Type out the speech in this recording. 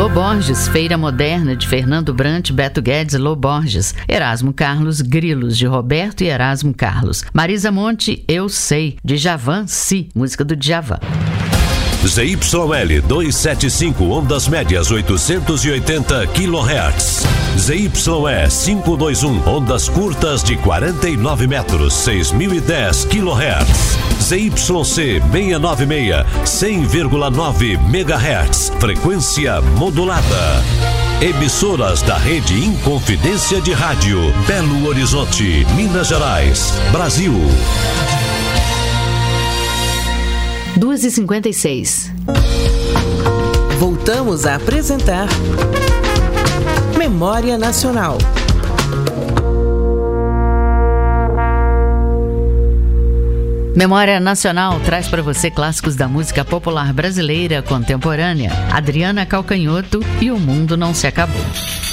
Lô Borges, Feira Moderna, de Fernando Brant, Beto Guedes, Lô Borges. Erasmo Carlos, Grilos, de Roberto e Erasmo Carlos. Marisa Monte, Eu Sei, de Djavan, Si, música do Djavan. ZYL 275, ondas médias 880 kHz. ZYE 521, ondas curtas de 49 metros, 6010 kHz. ZYC 696, 100,9 MHz, frequência modulada. Emissoras da Rede Inconfidência de Rádio, Belo Horizonte, Minas Gerais, Brasil. 2h56. Voltamos a apresentar Memória Nacional. Memória Nacional traz para você clássicos da música popular brasileira contemporânea. Adriana Calcanhoto e O Mundo Não Se Acabou.